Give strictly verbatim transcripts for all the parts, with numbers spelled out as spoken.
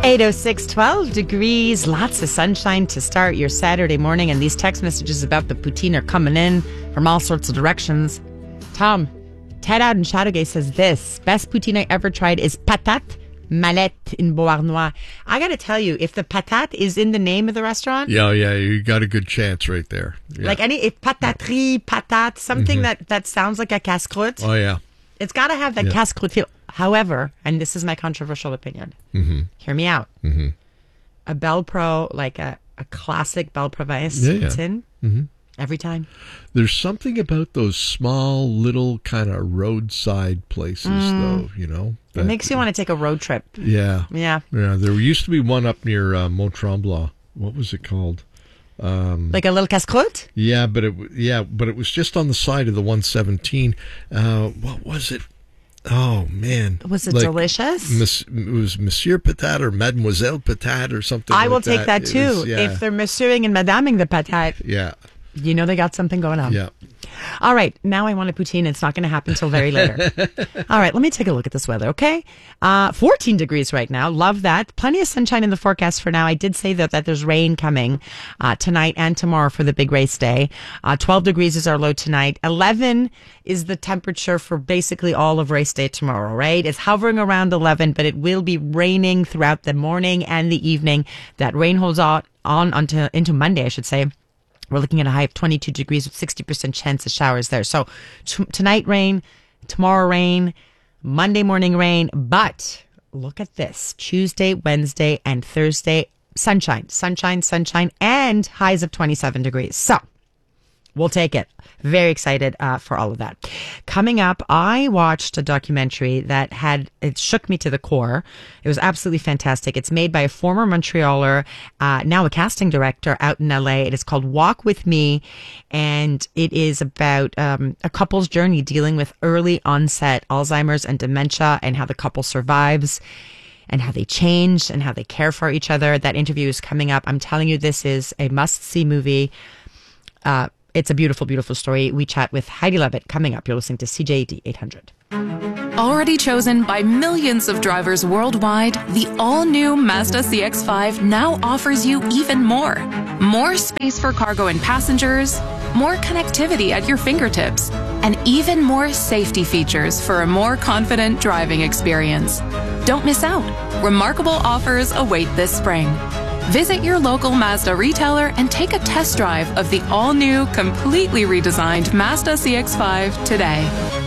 eight oh six, twelve degrees, lots of sunshine to start your Saturday morning, and these text messages about the poutine are coming in from all sorts of directions. Tom, Ted out in Chateauguay says this: best poutine I ever tried is patate Malette in Beauharnois. I got to tell you, if the patate is in the name of the restaurant, yeah, yeah, you got a good chance right there. Yeah. Like any if pataterie, patate, something mm-hmm. that that sounds like a casse-croûte. Oh yeah, it's got to have that yeah. casse-croûte feel. However, and this is my controversial opinion, mm-hmm. hear me out. Mm-hmm. A Belle Pro, like a, a classic Belle Province yeah, yeah. tin, mm-hmm. every time. There's something about those small, little kind of roadside places, mm. though, you know. That, it makes you want to take a road trip. Yeah. Yeah. Yeah. There used to be one up near uh, Mont Tremblant. What was it called? Um, like a little casse-croûte? Yeah, but it yeah, but it was just on the side of the one seventeen. Uh, what was it? Oh, man. Was it like, delicious? Miss, it was Monsieur Patate or Mademoiselle Patate or something I like will take that, that too. is, yeah. If they're monsieuring and madaming the patate. Yeah. You know they got something going on. Yeah. All right. Now I want a poutine. It's not going to happen until very later. All right. Let me take a look at this weather, okay? Uh, fourteen degrees right now. Love that. Plenty of sunshine in the forecast for now. I did say that, that there's rain coming uh, tonight and tomorrow for the big race day. Uh, twelve degrees is our low tonight. eleven is the temperature for basically all of race day tomorrow, right? It's hovering around eleven, but it will be raining throughout the morning and the evening. That rain holds on, on until, into Monday, I should say. We're looking at a high of twenty-two degrees with sixty percent chance of showers there. So t- tonight rain, tomorrow rain, Monday morning rain. But look at this. Tuesday, Wednesday, and Thursday, sunshine, sunshine, sunshine, and highs of twenty-seven degrees. So we'll take it. Very excited uh, for all of that. Coming up, I watched a documentary that had, it shook me to the core. It was absolutely fantastic. It's made by a former Montrealer, uh, now a casting director out in L A. It is called Walk With Me, and it is about um, a couple's journey dealing with early onset Alzheimer's and dementia and how the couple survives and how they change and how they care for each other. That interview is coming up. I'm telling you, this is a must-see movie. Uh, It's a beautiful, beautiful story. We chat with Heidi Levitt coming up. You're listening to C J A D eight hundred. Already chosen by millions of drivers worldwide, the all-new Mazda C X five now offers you even more. More space for cargo and passengers, more connectivity at your fingertips, and even more safety features for a more confident driving experience. Don't miss out. Remarkable offers await this spring. Visit your local Mazda retailer and take a test drive of the all-new, completely redesigned Mazda C X five today.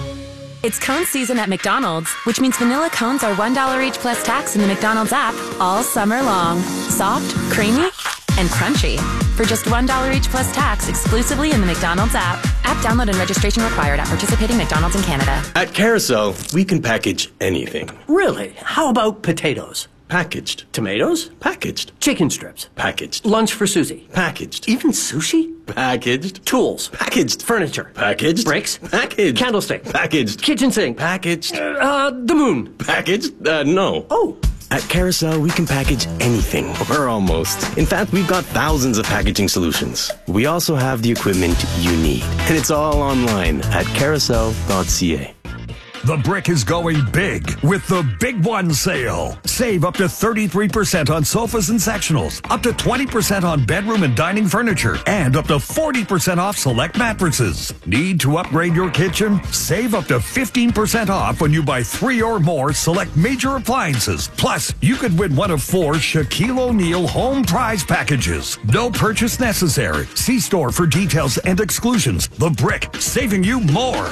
It's cone season at McDonald's, which means vanilla cones are one dollar each plus tax in the McDonald's app all summer long. Soft, creamy, and crunchy. For just one dollar each plus tax exclusively in the McDonald's app. App download and registration required at participating McDonald's in Canada. At Carousel, we can package anything. Really? How about potatoes? Packaged. Tomatoes? Packaged. Chicken strips? Packaged. Lunch for Susie? Packaged. Even sushi? Packaged. Tools? Packaged. Furniture? Packaged. Bricks? Packaged. Candlestick? Packaged. Kitchen sink? Packaged. Uh, uh, the moon? Packaged? Uh, no. Oh. At Carousel, we can package anything, or almost. In fact, we've got thousands of packaging solutions. We also have the equipment you need, and it's all online at carousel dot c a. The Brick is going big with the Big One sale. Save up to thirty-three percent on sofas and sectionals, up to twenty percent on bedroom and dining furniture, and up to forty percent off select mattresses. Need to upgrade your kitchen? Save up to fifteen percent off when you buy three or more select major appliances. Plus, you could win one of four Shaquille O'Neal home prize packages. No purchase necessary. See store for details and exclusions. The Brick, saving you more.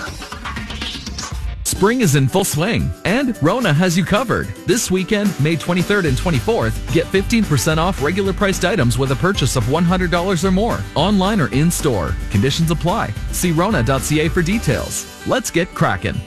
Spring is in full swing, and Rona has you covered. This weekend, May twenty-third and twenty-fourth, get fifteen percent off regular priced items with a purchase of one hundred dollars or more, online or in-store. Conditions apply. See rona dot c a for details. Let's get crackin'.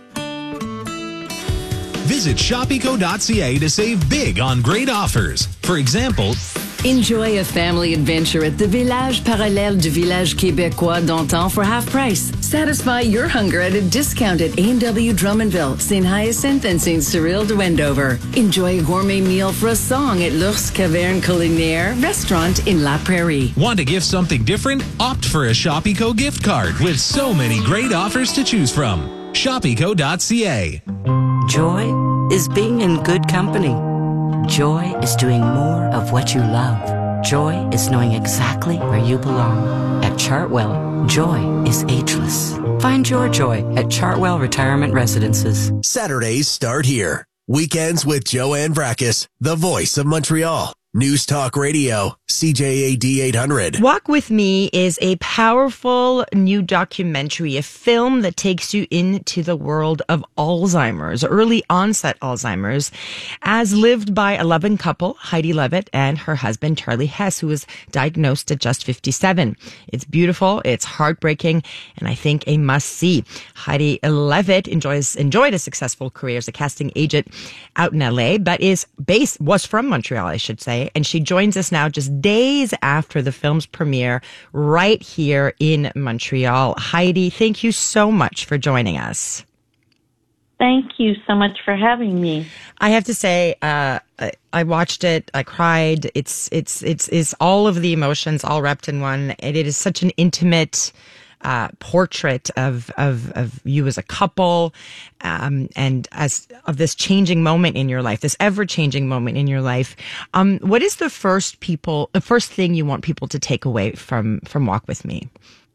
Visit shopeco dot c a to save big on great offers. For example, enjoy a family adventure at the Village Parallèle du Village Québécois d'Antan for half price. Satisfy your hunger at a discounted A and W Drummondville, Saint Hyacinthe, and Saint Cyril de Wendover. Enjoy a gourmet meal for a song at L'Ours Caverne Culinaire restaurant in La Prairie. Want to gift something different? Opt for a Shopeco gift card with so many great offers to choose from. shopeco dot c a. Joy is being in good company. Joy is doing more of what you love. Joy is knowing exactly where you belong. At Chartwell, joy is ageless. Find your joy at Chartwell Retirement Residences. Saturdays start here. Weekends with Joanne Brakis, the voice of Montreal. News Talk Radio, C J A D eight hundred. Walk With Me is a powerful new documentary, a film that takes you into the world of Alzheimer's, early onset Alzheimer's, as lived by a loving couple, Heidi Levitt and her husband, Charlie Hess, who was diagnosed at just fifty-seven. It's beautiful, it's heartbreaking, and I think a must-see. Heidi Levitt enjoys, enjoyed a successful career as a casting agent out in L A, but is based, was from Montreal, I should say. And she joins us now just days after the film's premiere right here in Montreal. Heidi, thank you so much for joining us. Thank you so much for having me. I have to say, uh, I, I watched it. I cried. It's, it's, it's, it's all of the emotions all wrapped in one. And it is such an intimate Uh, portrait of, of, of you as a couple, um, and as of this changing moment in your life, this ever changing moment in your life. Um, what is the first people, the first thing you want people to take away from, from Walk With Me?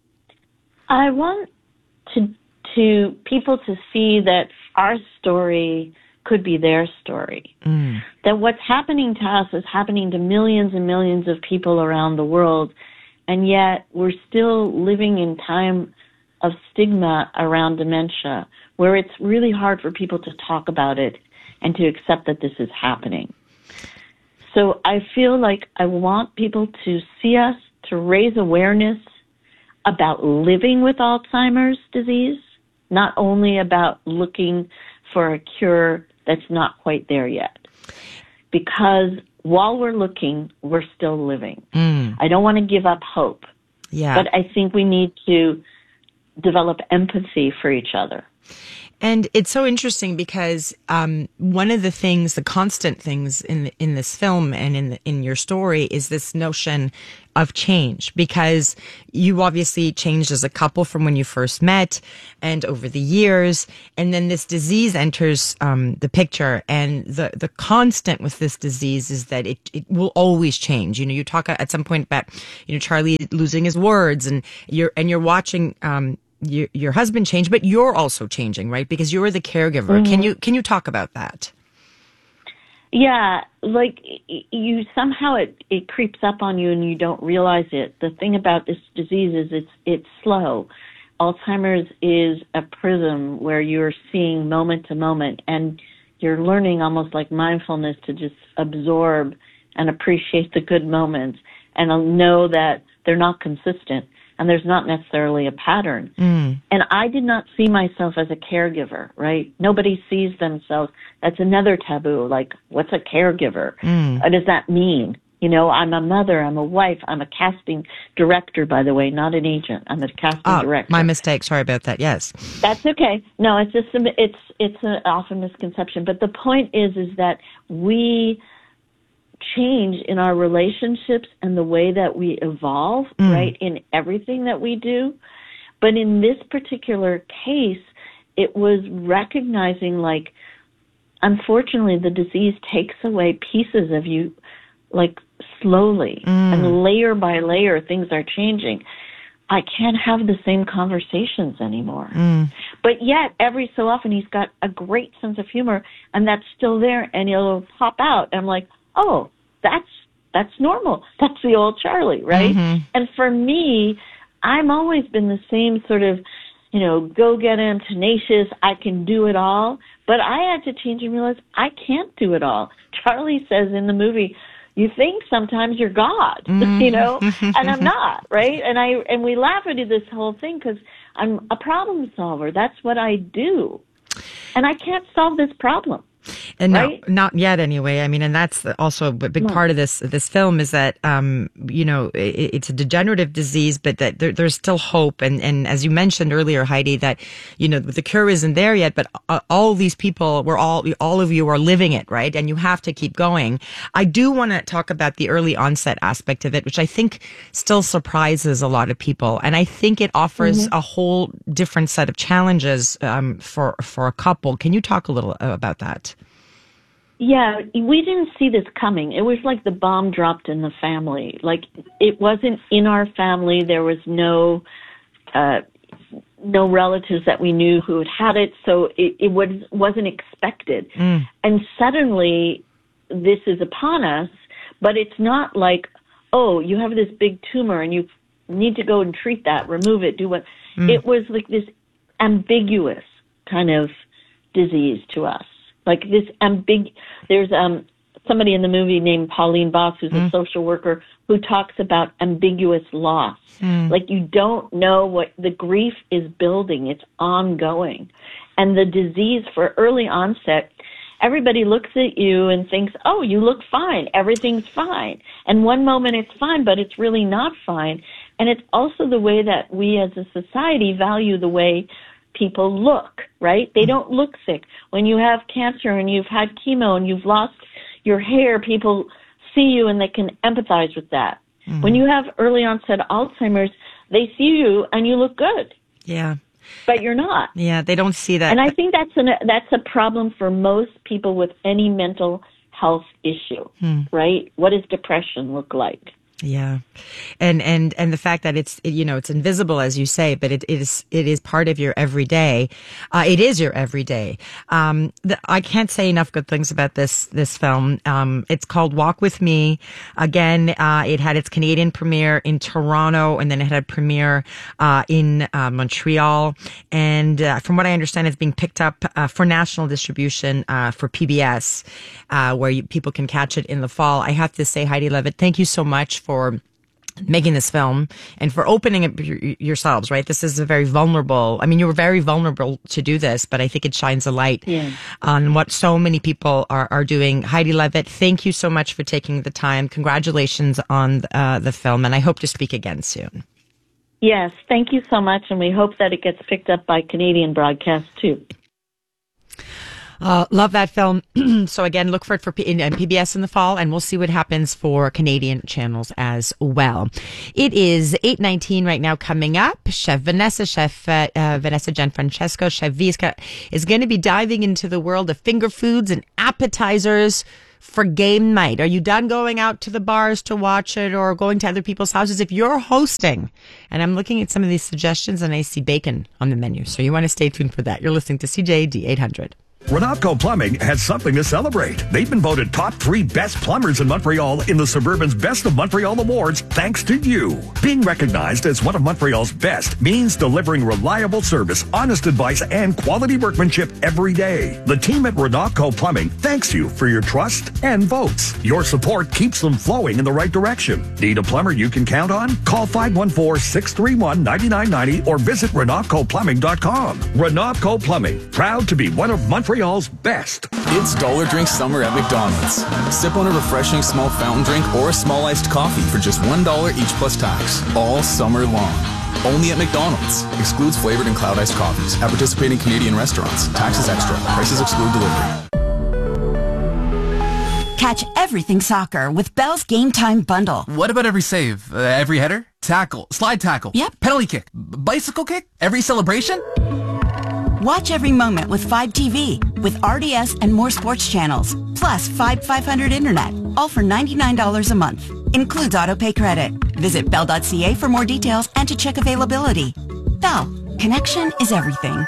I want to, to people to see that our story could be their story. Mm. That what's happening to us is happening to millions and millions of people around the world. And yet we're still living in time of stigma around dementia, where it's really hard for people to talk about it and to accept that this is happening. So I feel like I want people to see us, to raise awareness about living with Alzheimer's disease, not only about looking for a cure that's not quite there yet. Because while we're looking, we're still living. Mm. I don't want to give up hope. Yeah. But I think we need to develop empathy for each other. And it's so interesting because um, one of the things, the constant things in in this film and in the, in your story is this notion of change, because you obviously changed as a couple from when you first met and over the years, and then this disease enters um, the picture, and the the constant with this disease is that it it will always change. You know, you talk at some point about, you know, Charlie losing his words, and you're and you're watching Um, Your, your husband changed, but you're also changing, right? Because you're the caregiver. Mm-hmm. Can you can you talk about that? Yeah, like you somehow it, it creeps up on you and you don't realize it. The thing about this disease is it's it's slow. Alzheimer's is a prism where you're seeing moment to moment, and you're learning almost like mindfulness to just absorb and appreciate the good moments and know that they're not consistent. And there's not necessarily a pattern. Mm. And I did not see myself as a caregiver, right? Nobody sees themselves. That's another taboo. Like, what's a caregiver? Mm. What does that mean? You know, I'm a mother, I'm a wife, I'm a casting director, by the way, not an agent. I'm a casting oh, director. My mistake. Sorry about that. Yes. That's okay. No, it's just, a, it's, it's an often misconception. But the point is, is that we change in our relationships and the way that we evolve, mm. right, in everything that we do. But in this particular case, it was recognizing, like, unfortunately, the disease takes away pieces of you, like, slowly. Mm. And layer by layer, things are changing. I can't have the same conversations anymore. Mm. But yet, every so often, he's got a great sense of humor, and that's still there, and it'll pop out. And I'm like, oh, that's that's normal. That's the old Charlie, right? Mm-hmm. And for me, I've always been the same sort of, you know, go-getter, tenacious, I can do it all. But I had to change and realize I can't do it all. Charlie says in the movie, you think sometimes you're God, mm-hmm. you know, and I'm not, right? And I and we laugh at this whole thing because I'm a problem solver. That's what I do. And I can't solve this problem. And right? no, not yet anyway. I mean, and that's also a big no. part of this this film is that, um, you know, it, it's a degenerative disease, but that there, there's still hope. And, and as you mentioned earlier, Heidi, that, you know, the cure isn't there yet, but uh, all these people, we're all, all of you are living it, right? And you have to keep going. I do want to talk about the early onset aspect of it, which I think still surprises a lot of people. And I think it offers mm-hmm. a whole different set of challenges um, for, for a couple. Can you talk a little about that? Yeah, we didn't see this coming. It was like the bomb dropped in the family. Like, it wasn't in our family. There was no uh, no relatives that we knew who had had it, so it, it was, wasn't expected. Mm. And suddenly, this is upon us, but it's not like, oh, you have this big tumor and you need to go and treat that, remove it, do what. Mm. It was like this ambiguous kind of disease to us. Like this ambig, there's um somebody in the movie named Pauline Boss, who's mm. a social worker, who talks about ambiguous loss. Mm. Like you don't know what the grief is building; it's ongoing, and the disease for early onset. Everybody looks at you and thinks, "Oh, you look fine. Everything's fine." And one moment it's fine, but it's really not fine. And it's also the way that we, as a society, value the way people look, right? They don't look sick. When you have cancer and you've had chemo and you've lost your hair, people see you and they can empathize with that. Mm-hmm. When you have early onset Alzheimer's, they see you and you look good. Yeah. But you're not. Yeah, they don't see that. And I think that's an, that's a problem for most people with any mental health issue, hmm. right? What does depression look like? Yeah. And, and, and the fact that it's, you know, it's invisible, as you say, but it, it is, it is part of your everyday. Uh, it is your everyday. Um, the, I can't say enough good things about this, this film. Um, it's called Walk With Me. Again, uh, it had its Canadian premiere in Toronto and then it had a premiere, uh, in, uh, Montreal. And, uh, from what I understand, it's being picked up, uh, for national distribution, uh, for P B S, uh, where you, people can catch it in the fall. I have to say, Heidi Levitt, thank you so much for making this film and for opening it yourselves, right? This is a very vulnerable, I mean, you were very vulnerable to do this, but I think it shines a light yeah. on what so many people are, are doing. Heidi Levitt, thank you so much for taking the time. Congratulations on uh, the film, and I hope to speak again soon. Yes, thank you so much, and we hope that it gets picked up by Canadian broadcast too. Uh, love that film. So again, look for it for P- in, in P B S in the fall, and we'll see what happens for Canadian channels as well. It is eight nineteen right now. Coming up, Chef Vanessa, Chef uh, uh, Vanessa Gianfrancesco, Chef Visca is going to be diving into the world of finger foods and appetizers for game night. Are you done going out to the bars to watch it or going to other people's houses? If you're hosting, and I'm looking at some of these suggestions and I see bacon on the menu, so you want to stay tuned for that. You're listening to C J A D eight hundred. Renatco Plumbing has something to celebrate. They've been voted top three best plumbers in Montreal in the Suburban's Best of Montreal Awards thanks to you. Being recognized as one of Montreal's best means delivering reliable service, honest advice, and quality workmanship every day. The team at Renatco Plumbing thanks you for your trust and votes. Your support keeps them flowing in the right direction. Need a plumber you can count on? Call five one four, six three one, nine nine nine zero or visit renatco plumbing dot com. Renatco Plumbing, proud to be one of Montreal's Montreal's best. It's Dollar Drink Summer at McDonald's. Sip on a refreshing small fountain drink or a small iced coffee for just one dollar each plus tax, all summer long. Only at McDonald's. Excludes flavored and cloud iced coffees at participating Canadian restaurants. Taxes extra. Prices exclude delivery. Catch everything soccer with Bell's Game Time Bundle. What about every save? Uh, every header? Tackle? Slide tackle? Yep. Penalty kick? B- bicycle kick? Every celebration? Watch every moment with five T V, with R D S and more sports channels, plus five five hundred internet, all for ninety-nine dollars a month. Includes autopay credit. Visit bell dot c a for more details and to check availability. Bell, connection is everything.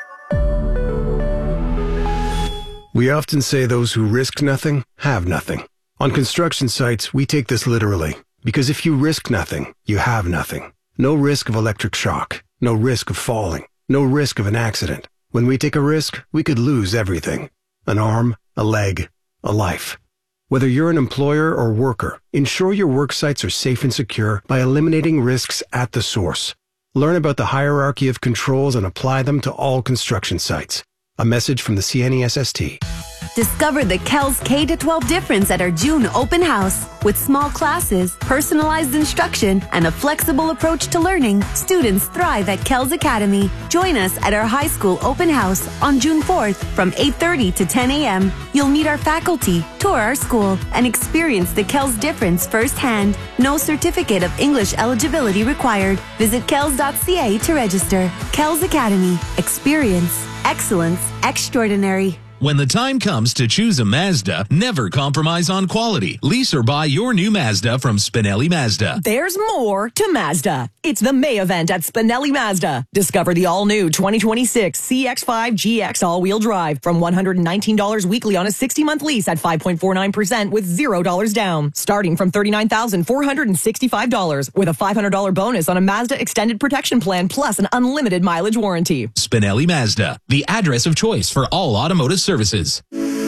We often say those who risk nothing have nothing. On construction sites, we take this literally, because if you risk nothing, you have nothing. No risk of electric shock, no risk of falling, no risk of an accident. When we take a risk, we could lose everything. An arm, a leg, a life. Whether you're an employer or worker, ensure your work sites are safe and secure by eliminating risks at the source. Learn about the hierarchy of controls and apply them to all construction sites. A message from the C N E S S T. Discover the Kells K to twelve difference at our June open house. With small classes, personalized instruction, and a flexible approach to learning, students thrive at Kells Academy. Join us at our high school open house on June fourth from eight thirty to ten a.m. You'll meet our faculty, tour our school, and experience the Kells difference firsthand. No certificate of English eligibility required. Visit kells dot c a to register. Kells Academy. Experience. Excellence. Extraordinary. When the time comes to choose a Mazda, never compromise on quality. Lease or buy your new Mazda from Spinelli Mazda. There's more to Mazda. It's the May event at Spinelli Mazda. Discover the all-new twenty twenty-six C X five G X all-wheel drive from one hundred nineteen dollars weekly on a sixty-month lease at five point four nine percent with zero dollars down. Starting from thirty-nine thousand four hundred sixty-five dollars with a five hundred dollars bonus on a Mazda Extended Protection Plan plus an unlimited mileage warranty. Spinelli Mazda, the address of choice for all automotive services.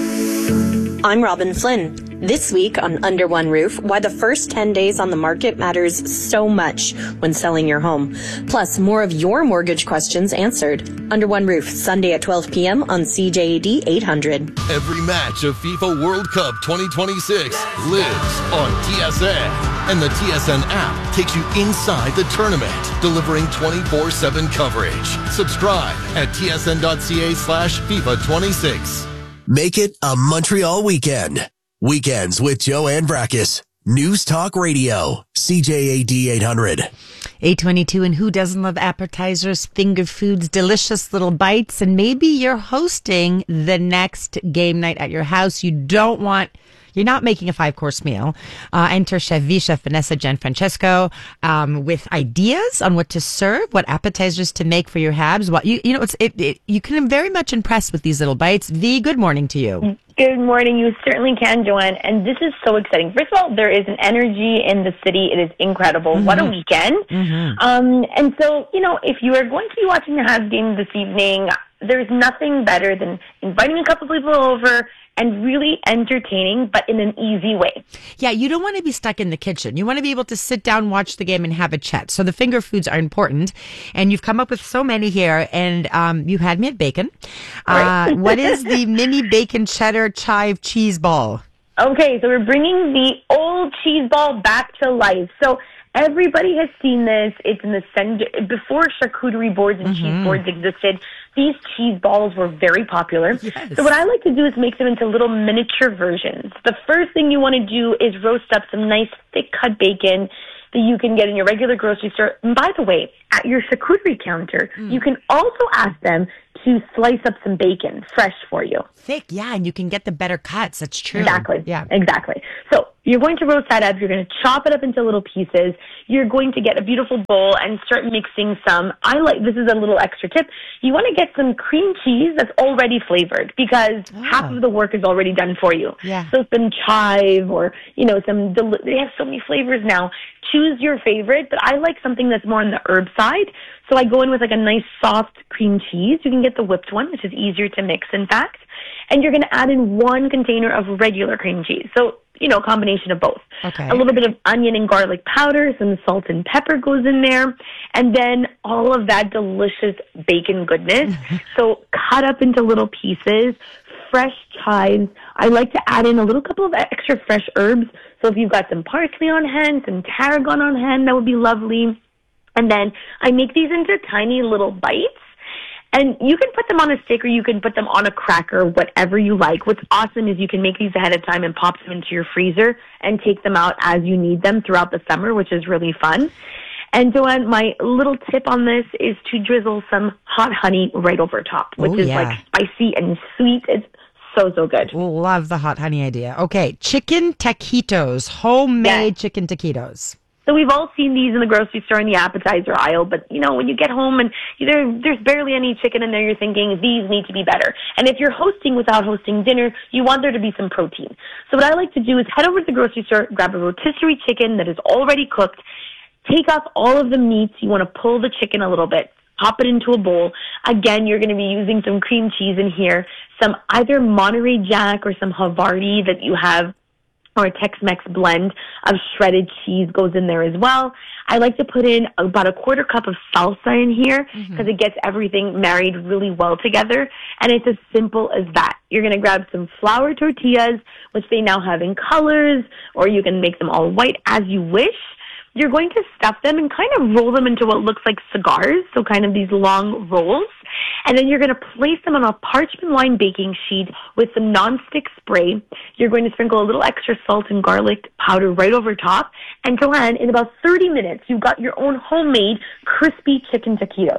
I'm Robin Flynn. This week on Under One Roof, why the first ten days on the market matters so much when selling your home. Plus, more of your mortgage questions answered. Under One Roof, Sunday at twelve p.m. on C J A D eight hundred. Every match of FIFA World Cup twenty twenty-six lives on T S N. And the T S N app takes you inside the tournament, delivering twenty-four seven coverage. Subscribe at tsn.ca slash FIFA 26. Make it a Montreal weekend. Weekends with Joanne Brackus. News Talk Radio. C J A D eight hundred. eight twenty-two, and who doesn't love appetizers, finger foods, delicious little bites, and maybe you're hosting the next game night at your house. You don't want... You're not making a five-course meal. Uh, enter Chef V, Chef Vanessa Gianfrancesco, um, with ideas on what to serve, what appetizers to make for your habs. What you you know, it's it, it you can very much impress with these little bites. V, good morning to you. Good morning. You certainly can, Joanne. And this is so exciting. First of all, there is an energy in the city. It is incredible. Mm-hmm. What a weekend. Mm-hmm. Um, and so, you know, if you are going to be watching the Habs game this evening, there's nothing better than inviting a couple people over and really entertaining, but in an easy way. Yeah, you don't want to be stuck in the kitchen. You want to be able to sit down, watch the game, and have a chat. So the finger foods are important. And you've come up with so many here. And um, you had me at bacon. Right. Uh, what is the mini bacon cheddar chive cheese ball? Okay, so we're bringing the old cheese ball back to life. So everybody has seen this. It's in the center. Before charcuterie boards and mm-hmm. cheese boards existed, these cheese balls were very popular. Yes. So what I like to do is make them into little miniature versions. The first thing you want to do is roast up some nice thick cut bacon that you can get in your regular grocery store. And by the way, at your charcuterie counter, mm. you can also ask them to slice up some bacon fresh for you. Thick, yeah, and you can get the better cuts. That's true. Exactly. Yeah. Exactly. So you're going to roast that up. You're going to chop it up into little pieces. You're going to get a beautiful bowl and start mixing some. I like, this is a little extra tip. You want to get some cream cheese that's already flavored because oh. half of the work is already done for you. Yeah. So some chive or, you know, some, del- they have so many flavors now. Choose your favorite, but I like something that's more on the herb side. So I go in with like a nice soft cream cheese. You can get the whipped one, which is easier to mix, in fact. And you're going to add in one container of regular cream cheese. So, you know, combination of both. Okay. A little bit of onion and garlic powder, some salt and pepper goes in there. And then all of that delicious bacon goodness. So cut up into little pieces, fresh chives. I like to add in a little couple of extra fresh herbs. So if you've got some parsley on hand, some tarragon on hand, that would be lovely. And then I make these into tiny little bites. And you can put them on a stick or you can put them on a cracker, whatever you like. What's awesome is you can make these ahead of time and pop them into your freezer and take them out as you need them throughout the summer, which is really fun. And Joanne, my little tip on this is to drizzle some hot honey right over top, which oh, is yeah. like spicy and sweet. It's so, so good. Love the hot honey idea. Okay, chicken taquitos, homemade yes. chicken taquitos. So we've all seen these in the grocery store in the appetizer aisle, but, you know, when you get home and there, there's barely any chicken in there, you're thinking these need to be better. And if you're hosting without hosting dinner, you want there to be some protein. So what I like to do is head over to the grocery store, grab a rotisserie chicken that is already cooked, take off all of the meats. You want to pull the chicken a little bit, pop it into a bowl. Again, you're going to be using some cream cheese in here, some either Monterey Jack or some Havarti that you have, or a Tex-Mex blend of shredded cheese goes in there as well. I like to put in about a quarter cup of salsa in here because mm-hmm. it gets everything married really well together. And it's as simple as that. You're going to grab some flour tortillas, which they now have in colors, or you can make them all white as you wish. You're going to stuff them and kind of roll them into what looks like cigars, so kind of these long rolls. And then you're going to place them on a parchment lined baking sheet with some nonstick spray. You're going to sprinkle a little extra salt and garlic powder right over top. And Joanne, in about thirty minutes, you've got your own homemade crispy chicken taquitos.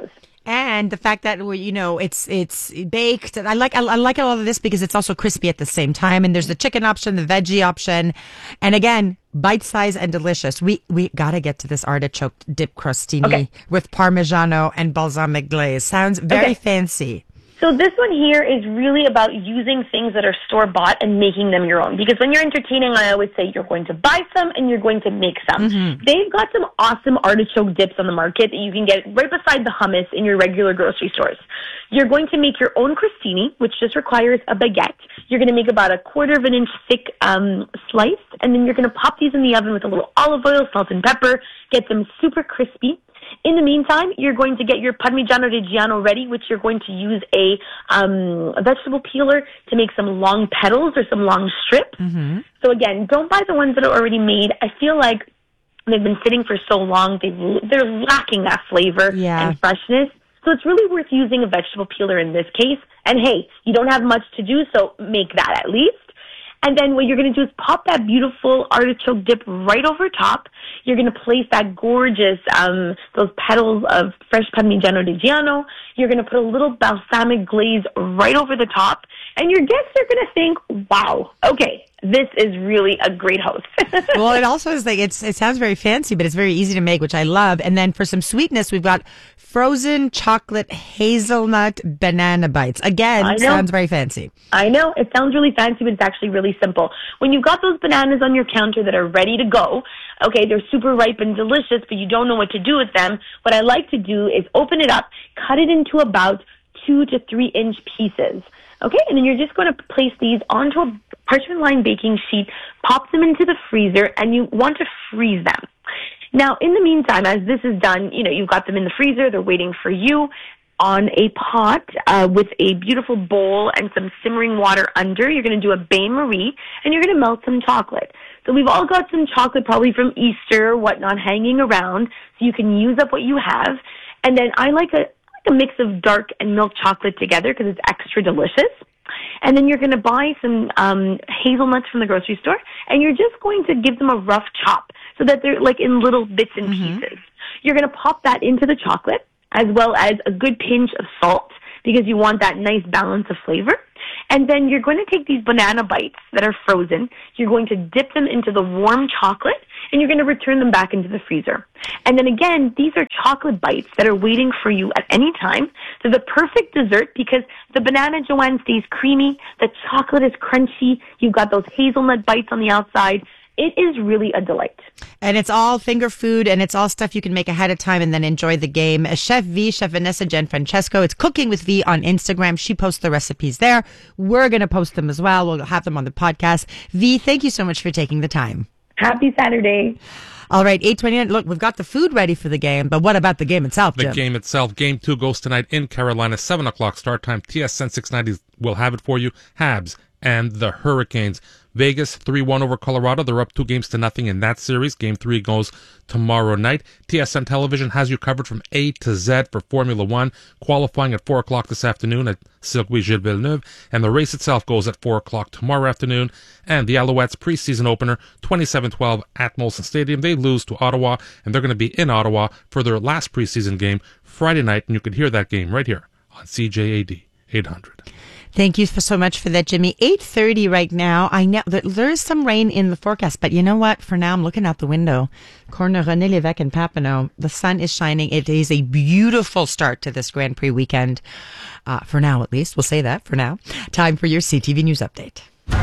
And the fact that we, you know, it's it's baked. I like I, I like all of this because it's also crispy at the same time. And there's the chicken option, the veggie option, and again, bite size and delicious. We we gotta get to this artichoke dip crostini Okay. with Parmigiano and balsamic glaze. Sounds very Okay. fancy. So this one here is really about using things that are store-bought and making them your own. Because when you're entertaining, I always say you're going to buy some and you're going to make some. Mm-hmm. They've got some awesome artichoke dips on the market that you can get right beside the hummus in your regular grocery stores. You're going to make your own crostini, which just requires a baguette. You're going to make about a quarter of an inch thick um, slice, and then you're going to pop these in the oven with a little olive oil, salt, and pepper, get them super crispy. In the meantime, you're going to get your Parmigiano Reggiano ready, which you're going to use a, um, a vegetable peeler to make some long petals or some long strips. Mm-hmm. So again, don't buy the ones that are already made. I feel like they've been sitting for so long, they've, they're lacking that flavor Yeah. and freshness. So it's really worth using a vegetable peeler in this case. And hey, you don't have much to do, so make that at least. And then what you're going to do is pop that beautiful artichoke dip right over top. You're going to place that gorgeous, um, those petals of fresh Parmigiano Reggiano. You're going to put a little balsamic glaze right over the top. And your guests are going to think, wow, okay, this is really a great host. Well, it also is like, it's, it sounds very fancy, but it's very easy to make, which I love. And then for some sweetness, we've got frozen chocolate hazelnut banana bites. Again, I know. sounds very fancy. I know, it sounds really fancy, but it's actually really simple. When you've got those bananas on your counter that are ready to go, okay, they're super ripe and delicious, but you don't know what to do with them, what I like to do is open it up, cut it into about two to three inch pieces. Okay, and then you're just going to place these onto a parchment lined baking sheet, pop them into the freezer, and you want to freeze them. Now, in the meantime, as this is done, you know, you've got them in the freezer, they're waiting for you on a pot uh, with a beautiful bowl and some simmering water under. You're going to do a bain-marie, and you're going to melt some chocolate. So we've all got some chocolate probably from Easter or whatnot hanging around, so you can use up what you have. And then I like a, a mix of dark and milk chocolate together because it's extra delicious. And then you're going to buy some um, hazelnuts from the grocery store, and you're just going to give them a rough chop so that they're like in little bits and Mm-hmm. pieces. You're going to pop that into the chocolate, as well as a good pinch of salt, because you want that nice balance of flavor. And then you're going to take these banana bites that are frozen, you're going to dip them into the warm chocolate, and you're going to return them back into the freezer. And then again, these are chocolate bites that are waiting for you at any time. They're the perfect dessert because the banana Joanne stays creamy, the chocolate is crunchy, you've got those hazelnut bites on the outside. It is really a delight. And it's all finger food, and it's all stuff you can make ahead of time and then enjoy the game. Chef V, Chef Vanessa Gianfrancesco. It's Cooking with V on Instagram. She posts the recipes there. We're going to post them as well. We'll have them on the podcast. V, thank you so much for taking the time. Happy Saturday. All right, eight twenty-nine. Look, we've got the food ready for the game, but what about the game itself, The Jim? game itself, game two goes tonight in Carolina, seven o'clock start time. T S N six ninety will have it for you. Habs and the Hurricanes. Vegas three one over Colorado. They're up two games to nothing in that series. Game three goes tomorrow night. T S N Television has you covered from A to Z for Formula One, qualifying at four o'clock this afternoon at Circuit Gilles Villeneuve, and the race itself goes at four o'clock tomorrow afternoon. And the Alouettes preseason opener, twenty-seven twelve at Molson Stadium. They lose to Ottawa, and they're going to be in Ottawa for their last preseason game Friday night, and you can hear that game right here on C J A D eight hundred. Thank you for so much for that, Jimmy. eight thirty right now. I know that there is some rain in the forecast, but you know what? For now, I'm looking out the window. Corner René Lévesque and Papineau. The sun is shining. It is a beautiful start to this Grand Prix weekend. Uh, for now, at least. We'll say that for now. Time for your C T V News Update.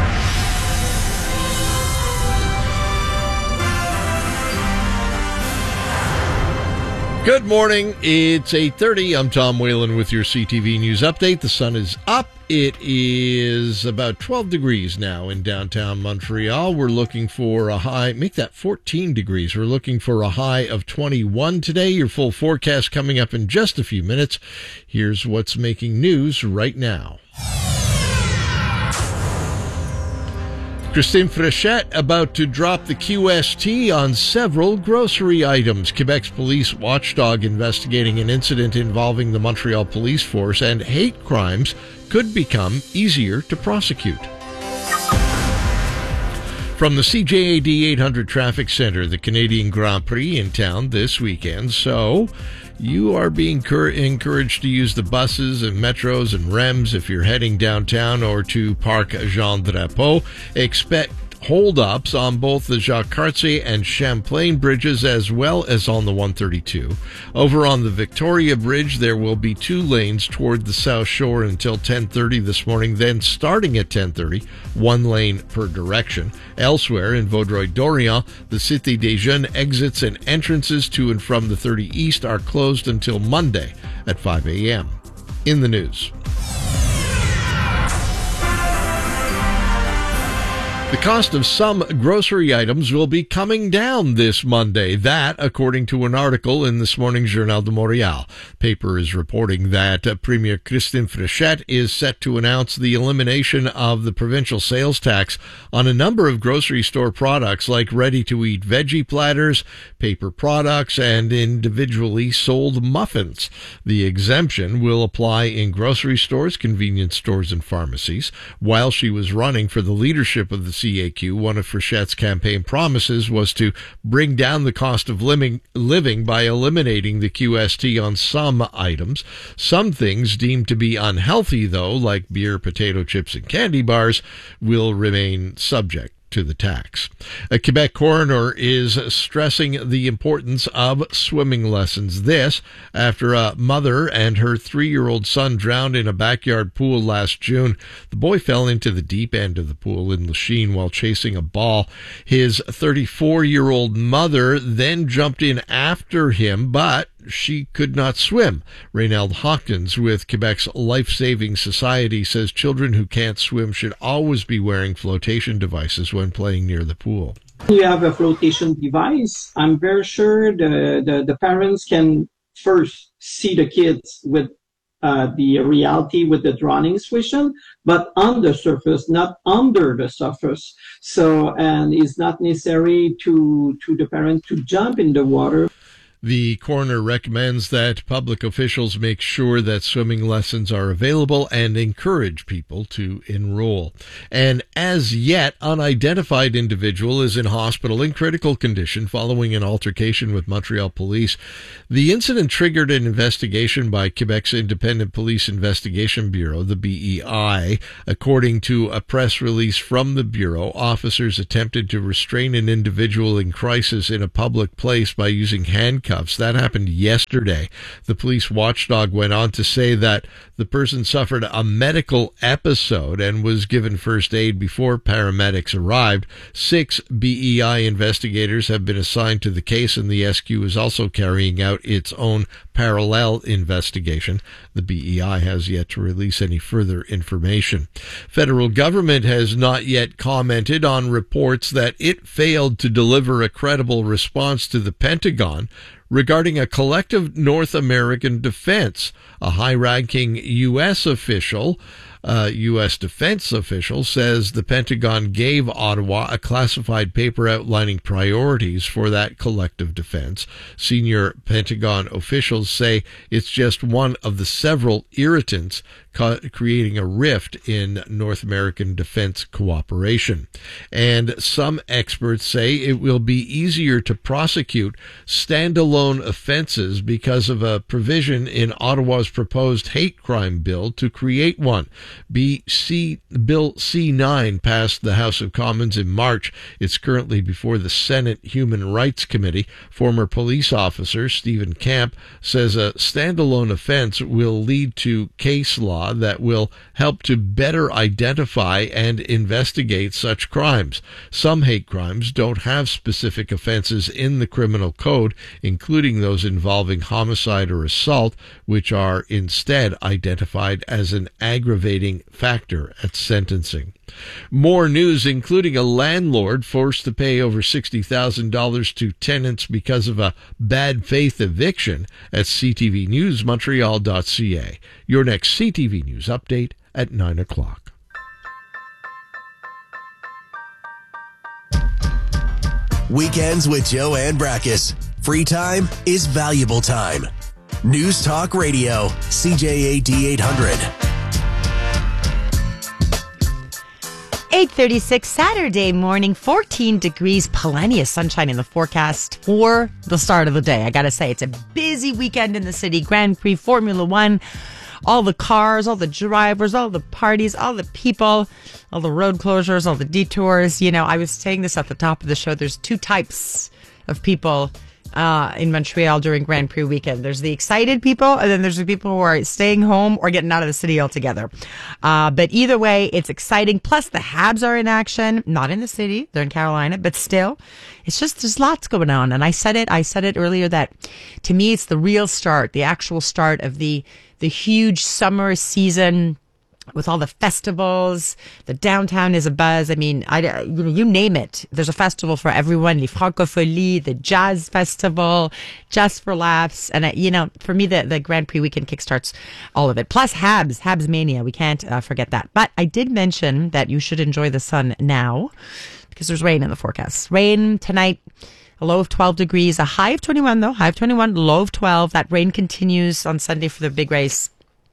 Good morning. It's eight thirty. I'm Tom Whalen with your C T V News Update. The sun is up. It is about twelve degrees now in downtown Montreal. We're looking for a high, make that fourteen degrees. We're looking for a high of twenty-one today. Your full forecast coming up in just a few minutes. Here's what's making news right now. Christine Frechette about to drop the Q S T on several grocery items. Quebec's police watchdog investigating an incident involving the Montreal police force, and hate crimes could become easier to prosecute. From the C J A D eight hundred Traffic Center, the Canadian Grand Prix in town this weekend. So you are being cur- encouraged to use the buses and metros and R E Ms if you're heading downtown or to Parc Jean Drapeau. Expect holdups on both the Jacques Cartier and Champlain bridges as well as on the one thirty-two. Over on the Victoria Bridge, there will be two lanes toward the South Shore until ten thirty this morning. Then starting at ten thirty, one lane per direction. Elsewhere in Vaudreuil-Dorion, the Cité des Jeunes exits and entrances to and from the thirty East are closed until Monday at five a.m. In the news. The cost of some grocery items will be coming down this Monday. That, according to an article in this morning's Journal de Montréal. Paper is reporting that uh, Premier Christine Fréchette is set to announce the elimination of the provincial sales tax on a number of grocery store products like ready-to-eat veggie platters, paper products, and individually sold muffins. The exemption will apply in grocery stores, convenience stores, and pharmacies. While she was running for the leadership of the C A Q, one of Fréchette's campaign promises was to bring down the cost of living, living by eliminating the Q S T on some items. Some things deemed to be unhealthy, though, like beer, potato chips, and candy bars, will remain subject to the tax. A Quebec coroner is stressing the importance of swimming lessons. This after a mother and her three-year-old son drowned in a backyard pool last June. The boy fell into the deep end of the pool in Lachine while chasing a ball. His thirty-four-year-old mother then jumped in after him, but she could not swim. Reynald Hawkins with Quebec's Life Saving Society says children who can't swim should always be wearing flotation devices when playing near the pool. You have a flotation device. I'm very sure the, the, the parents can first see the kids with uh, the reality with the drowning situation, but on the surface, not under the surface. So, and it's not necessary to, to the parent to jump in the water. The coroner recommends that public officials make sure that swimming lessons are available and encourage people to enroll. An as yet unidentified individual is in hospital in critical condition following an altercation with Montreal police. The incident triggered an investigation by Quebec's Independent Police Investigation Bureau, the B E I. According to a press release from the Bureau, officers attempted to restrain an individual in crisis in a public place by using handcuffs. That happened yesterday. The police watchdog went on to say that the person suffered a medical episode and was given first aid before paramedics arrived. Six B E I investigators have been assigned to the case, and the S Q is also carrying out its own parallel investigation. The B E I has yet to release any further information. Federal government has not yet commented on reports that it failed to deliver a credible response to the Pentagon regarding a collective North American defense. A high-ranking U S official, uh, U S defense official, says the Pentagon gave Ottawa a classified paper outlining priorities for that collective defense. Senior Pentagon officials say it's just one of the several irritants ca- creating a rift in North American defense cooperation. And some experts say it will be easier to prosecute standalone offenses because of a provision in Ottawa's proposed hate crime bill to create one. B C Bill C nine passed the House of Commons in March. It's currently before the Senate Human Rights Committee. Former police officer Stephen Camp says a standalone offense will lead to case law that will help to better identify and investigate such crimes. Some hate crimes don't have specific offenses in the criminal code, including those involving homicide or assault, which are instead identified as an aggravating factor at sentencing. More news, including a landlord forced to pay over sixty thousand dollars to tenants because of a bad faith eviction at C T V News Montreal dot C A. Your next C T V News update at nine o'clock. Weekends with Joanne Brackus. Free time is valuable time. News Talk Radio, C J A D eight hundred. eight thirty-six Saturday morning, fourteen degrees, plenty of sunshine in the forecast for the start of the day. I gotta say, it's a busy weekend in the city. Grand Prix, Formula One, all the cars, all the drivers, all the parties, all the people, all the road closures, all the detours. You know, I was saying this at the top of the show. There's two types of people uh, in Montreal during Grand Prix weekend. There's the excited people, and then there's the people who are staying home or getting out of the city altogether. Uh, but either way, it's exciting. Plus, the Habs are in action. Not in the city. They're in Carolina, but still. It's just, there's lots going on. And I said it, I said it earlier that to me, it's the real start, the actual start of the, the huge summer season with all the festivals. The downtown is abuzz. I mean, I, you know, you name it. There's a festival for everyone. The Francophonie, the Jazz Festival, Just for Laughs. And, uh, you know, for me, the, the Grand Prix weekend kickstarts all of it. Plus Habs, Habs Mania. We can't uh, forget that. But I did mention that you should enjoy the sun now because there's rain in the forecast. Rain tonight. A low of twelve degrees, a high of twenty-one though, high of twenty-one, low of twelve. That rain continues on Sunday for the big race.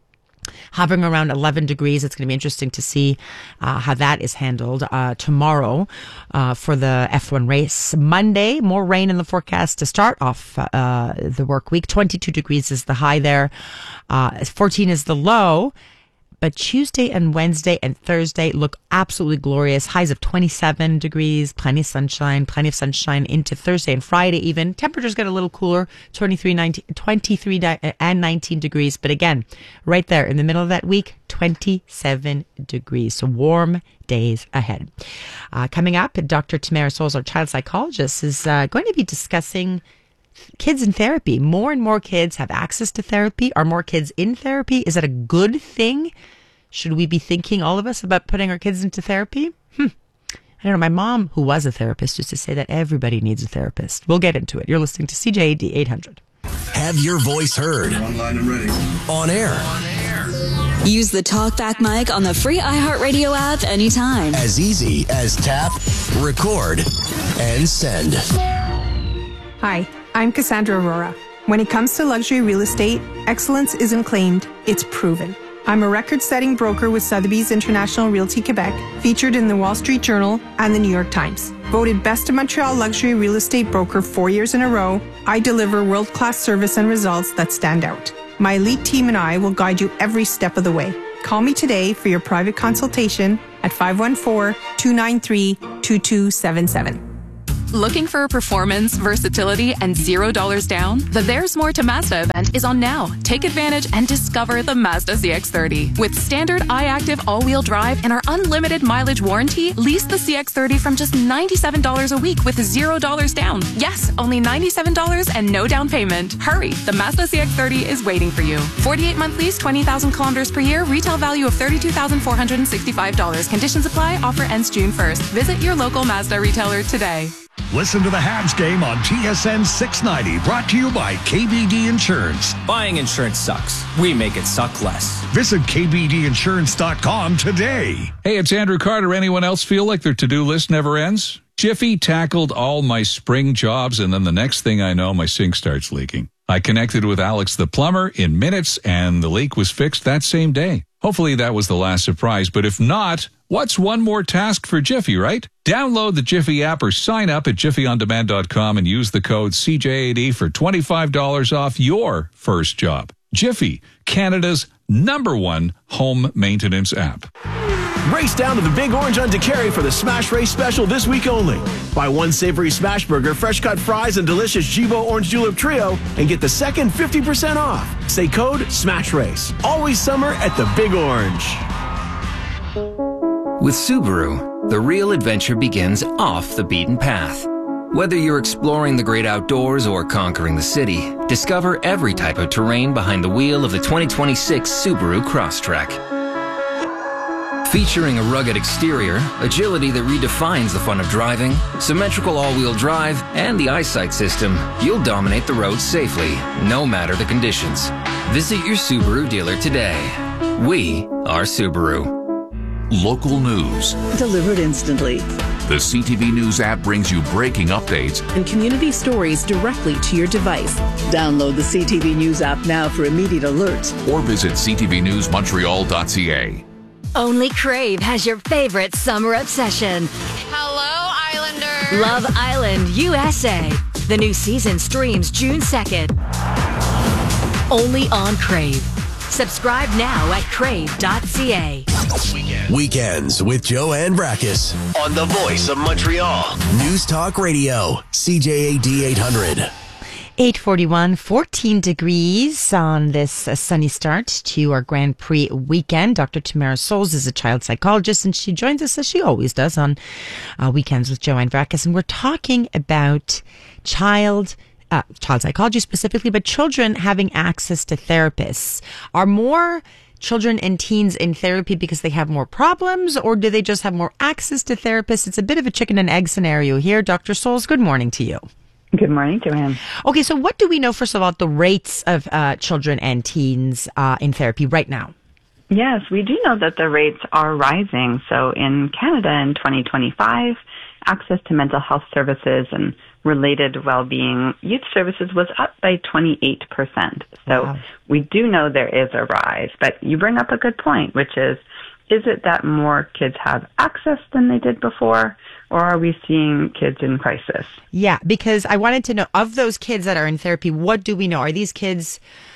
Hovering around eleven degrees. It's going to be interesting to see uh, how that is handled uh, tomorrow uh, for the F one race. Monday, more rain in the forecast to start off uh, the work week. twenty-two degrees is the high there. Uh, fourteen is the low. But Tuesday and Wednesday and Thursday look absolutely glorious. Highs of twenty-seven degrees, plenty of sunshine, plenty of sunshine into Thursday and Friday even. Temperatures get a little cooler, twenty-three, nineteen, twenty-three and nineteen degrees. But again, right there in the middle of that week, twenty-seven degrees. So warm days ahead. Uh, coming up, Doctor Tamara Souls, our child psychologist, is uh, going to be discussing kids in therapy. More and more kids have access to therapy. Are more kids in therapy? Is that a good thing? Should we be thinking, all of us, about putting our kids into therapy? Hmm. I don't know. My mom, who was a therapist, used to say that everybody needs a therapist. We'll get into it. You're listening to C J A D eight hundred. Have your voice heard. Online and ready. On air. On air. Use the TalkBack mic on the free iHeartRadio app anytime. As easy as tap, record, and send. Hi, I'm Cassandra Aurora. When it comes to luxury real estate, excellence isn't claimed, it's proven. I'm a record-setting broker with Sotheby's International Realty Quebec, featured in the Wall Street Journal and the New York Times. Voted Best of Montreal Luxury Real Estate Broker four years in a row, I deliver world-class service and results that stand out. My elite team and I will guide you every step of the way. Call me today for your private consultation at five one four, two nine three, two two seven seven. Looking for performance, versatility, and zero dollars down? The There's More to Mazda event is on now. Take advantage and discover the Mazda C X thirty. With standard iActive all-wheel drive and our unlimited mileage warranty, lease the C X thirty from just ninety-seven dollars a week with zero dollars down. Yes, only ninety-seven dollars and no down payment. Hurry, the Mazda C X thirty is waiting for you. forty-eight month lease, twenty thousand kilometers per year, retail value of thirty-two thousand four hundred sixty-five dollars. Conditions apply, offer ends June first. Visit your local Mazda retailer today. Listen to the Habs game on T S N six ninety, brought to you by K B D Insurance. Buying insurance sucks. We make it suck less. Visit K B D insurance dot com today. Hey, it's Andrew Carter. Anyone else feel like their to-do list never ends? Jiffy tackled all my spring jobs, and then the next thing I know, my sink starts leaking. I connected with Alex the plumber in minutes, and the leak was fixed that same day. Hopefully that was the last surprise, but if not, what's one more task for Jiffy, right? Download the Jiffy app or sign up at jiffy on demand dot com and use the code C J A D for twenty-five dollars off your first job. Jiffy, Canada's number one home maintenance app. Race down to the Big Orange on DeCary for the Smash Race special this week only. Buy one savory smash burger, fresh cut fries, and delicious Jibo Orange Julep Trio, and get the second fifty percent off. Say code SMASH RACE. Always summer at the Big Orange. With Subaru, the real adventure begins off the beaten path. Whether you're exploring the great outdoors or conquering the city, discover every type of terrain behind the wheel of the twenty twenty-six Subaru Crosstrek. Featuring a rugged exterior, agility that redefines the fun of driving, symmetrical all-wheel drive, and the eyesight system, you'll dominate the roads safely, no matter the conditions. Visit your Subaru dealer today. We are Subaru. Local news. Delivered instantly. The C T V News app brings you breaking updates and community stories directly to your device. Download the C T V News app now for immediate alerts. Or visit c t v news montreal dot c a. Only Crave has your favorite summer obsession. Hello, Islanders. Love Island U S A. The new season streams June second. Only on Crave. Subscribe now at crave dot c a. Weekends with Joanne Brakis on the Voice of Montreal. News Talk Radio, C J A D eight hundred. eight forty-one, fourteen degrees on this uh, sunny start to our Grand Prix weekend. Doctor Tamara Souls is a child psychologist, and she joins us as she always does on uh, Weekends with Joanne Brakis. And we're talking about child uh, child psychology specifically, but children having access to therapists. Are more children and teens in therapy because they have more problems, or do they just have more access to therapists? It's a bit of a chicken and egg scenario here. Doctor Souls, good morning to you. Good morning, Joanne. Okay, so what do we know, first of all, about the rates of uh, children and teens uh, in therapy right now? Yes, we do know that the rates are rising. So in Canada in twenty twenty-five, access to mental health services and related well-being youth services was up by twenty-eight percent. So wow. We do know there is a rise. But you bring up a good point, which is, is it that more kids have access than they did before? Or are we seeing kids in crisis? Yeah, because I wanted to know, of those kids that are in therapy, what do we know? Are these kids,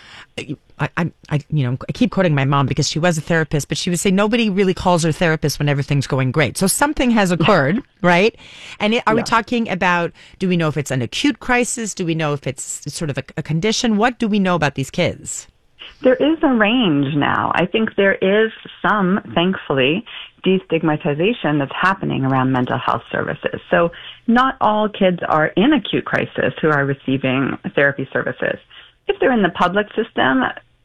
I, I, I, you know, I keep quoting my mom because she was a therapist, but she would say nobody really calls her therapist when everything's going great. So something has occurred, right? And it, are yeah. we talking about, do we know if it's an acute crisis? Do we know if it's sort of a, a condition? What do we know about these kids? There is a range now. I think there is some, thankfully, destigmatization that's happening around mental health services. So not all kids are in acute crisis who are receiving therapy services. If they're in the public system,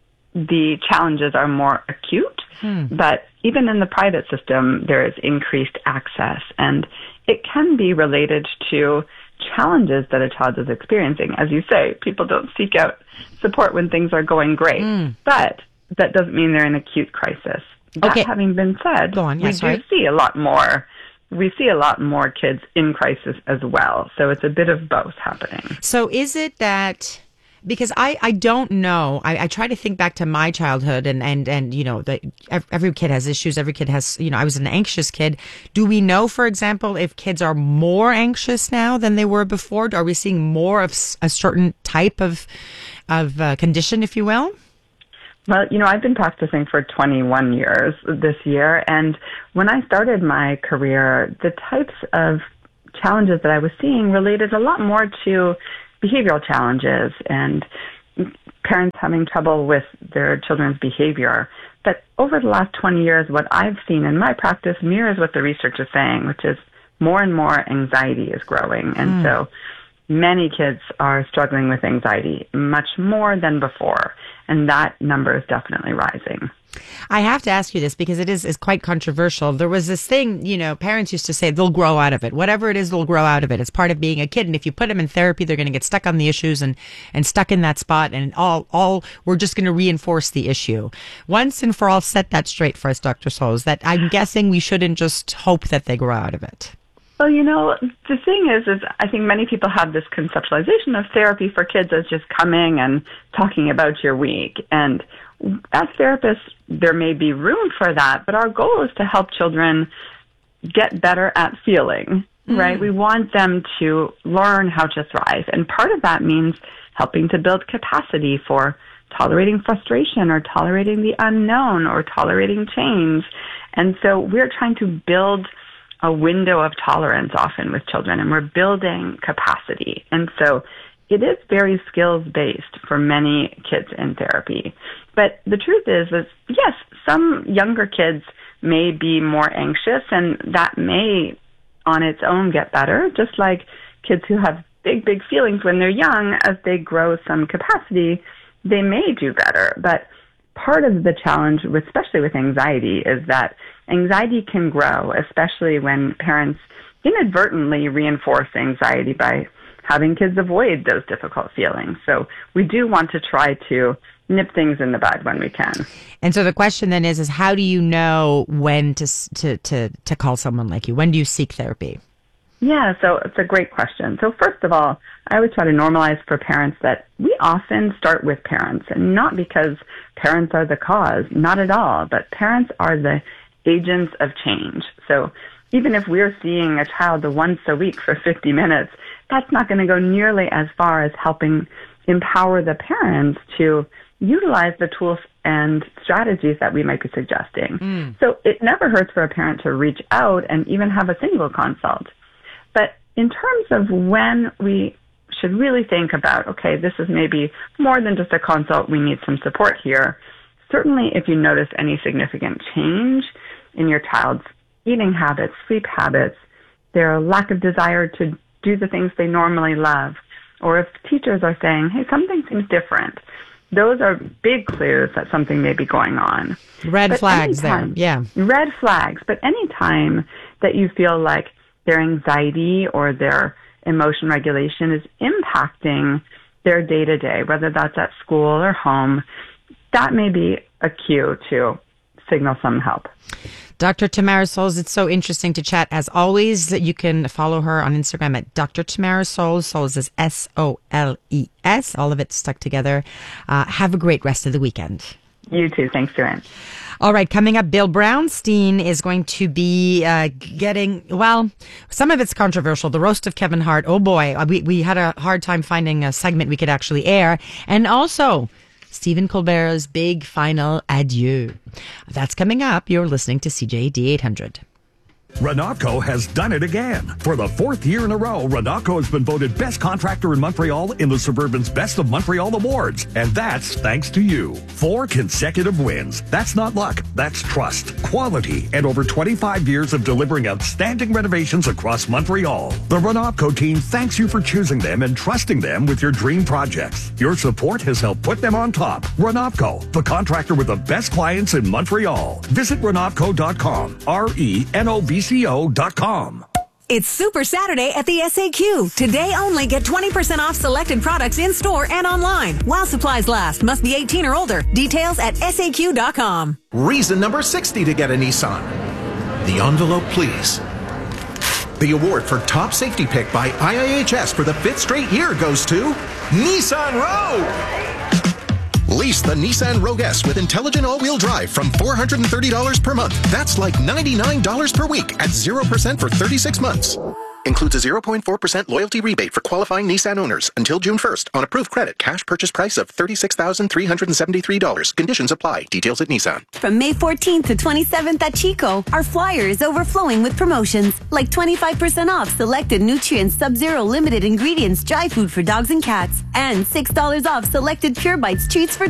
the challenges are more acute, hmm. but even in the private system, there is increased access, and it can be related to challenges that a child is experiencing. As you say, people don't seek out support when things are going great, mm. but that doesn't mean they're in acute crisis. That okay. having been said, Go on. Yes, we do right. see a lot more. We see a lot more kids in crisis as well. So it's a bit of both happening. So is it that, because I, I don't know, I, I try to think back to my childhood and, and, and you know, the, every kid has issues. Every kid has, you know, I was an anxious kid. Do we know, for example, if kids are more anxious now than they were before? Are we seeing more of a certain type of, of uh, condition, if you will? Well, you know, I've been practicing for twenty-one years this year, and when I started my career, the types of challenges that I was seeing related a lot more to behavioral challenges and parents having trouble with their children's behavior. But over the last twenty years, what I've seen in my practice mirrors what the research is saying, which is more and more anxiety is growing. And mm. so many kids are struggling with anxiety, much more than before. And that number is definitely rising. I have to ask you this because it is, is quite controversial. There was this thing, you know, parents used to say they'll grow out of it. Whatever it is, they'll grow out of it. It's part of being a kid. And if you put them in therapy, they're going to get stuck on the issues and, and stuck in that spot. And all, all, we're just going to reinforce the issue. Once and for all, set that straight for us, Doctor Souls, that I'm guessing we shouldn't just hope that they grow out of it. Well, you know, the thing is, is I think many people have this conceptualization of therapy for kids as just coming and talking about your week. And as therapists, there may be room for that, but our goal is to help children get better at feeling, mm. right? We want them to learn how to thrive. And part of that means helping to build capacity for tolerating frustration or tolerating the unknown or tolerating change. And so we're trying to build a window of tolerance often with children, and we're building capacity. And so it is very skills-based for many kids in therapy. But the truth is, is, yes, some younger kids may be more anxious, and that may on its own get better, just like kids who have big, big feelings when they're young, as they grow some capacity, they may do better. But part of the challenge, especially with anxiety, is that anxiety can grow, especially when parents inadvertently reinforce anxiety by having kids avoid those difficult feelings. So we do want to try to nip things in the bud when we can. And so the question then is, is how do you know when to, to, to, to call someone like you? When do you seek therapy? Yeah, so it's a great question. So first of all, I always try to normalize for parents that we often start with parents, and not because parents are the cause, not at all, but parents are the agents of change. So even if we're seeing a child once a week for fifty minutes, that's not going to go nearly as far as helping empower the parents to utilize the tools and strategies that we might be suggesting. Mm. So it never hurts for a parent to reach out and even have a single consult. But in terms of when we should really think about, okay, this is maybe more than just a consult, we need some support here. Certainly if you notice any significant change in your child's eating habits, sleep habits, their lack of desire to do the things they normally love, or if teachers are saying, hey, something seems different, those are big clues that something may be going on. Red but flags anytime, there, yeah. Red flags. But any time that you feel like their anxiety or their emotion regulation is impacting their day-to-day, whether that's at school or home, that may be a cue to signal some help. Doctor Tamara Soles, it's so interesting to chat. As always, you can follow her on Instagram at Doctor Tamara Soles. Soles is S O L E S. All of it stuck together. Uh, have a great rest of the weekend. You too. Thanks, Joanne. All right, coming up, Bill Brownstein is going to be uh, getting, well, some of it's controversial. The roast of Kevin Hart. Oh, boy. We, we had a hard time finding a segment we could actually air. And also Stephen Colbert's big final adieu. That's coming up. You're listening to C J A D eight hundred. Renatco has done it again. For the fourth year in a row, Renatco has been voted best contractor in Montreal in the Suburban's Best of Montreal Awards. And that's thanks to you. Four consecutive wins. That's not luck. That's trust, quality, and over twenty-five years of delivering outstanding renovations across Montreal. The Renatco team thanks you for choosing them and trusting them with your dream projects. Your support has helped put them on top. Renatco, the contractor with the best clients in Montreal. Visit renatco dot com. R E N O V C O dot com. It's Super Saturday at the S A Q. Today only, get twenty percent off selected products in-store and online. While supplies last. Must be eighteen or older. Details at S A Q dot com. Reason number sixty to get a Nissan. The envelope, please. The award for top safety pick by I I H S for the fifth straight year goes to Nissan Rogue. Lease the Nissan Rogue S with intelligent all-wheel drive from four hundred thirty dollars per month. That's like ninety-nine dollars per week at zero percent for thirty-six months. Includes a zero point four percent loyalty rebate for qualifying Nissan owners until June first on approved credit. Cash purchase price of thirty-six thousand three hundred seventy-three dollars. Conditions apply. Details at Nissan. From May fourteenth to twenty-seventh at Chico, our flyer is overflowing with promotions like twenty-five percent off selected Nutrients Sub-Zero limited ingredients dry food for dogs and cats, and six dollars off selected Pure Bites treats for